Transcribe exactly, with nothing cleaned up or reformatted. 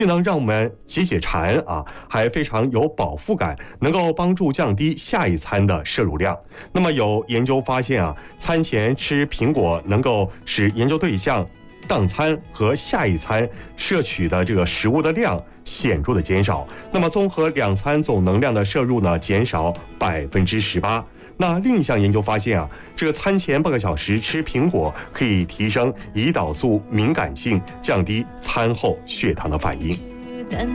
既能让我们解解馋啊，还非常有饱腹感，能够帮助降低下一餐的摄入量。那么有研究发现啊，餐前吃苹果能够使研究对象当餐和下一餐摄取的这个食物的量显著的减少，那么综合两餐总能量的摄入呢，减少百分之十八。那另一项研究发现啊，这个餐前半个小时吃苹果可以提升胰岛素敏感性，降低餐后血糖的反应。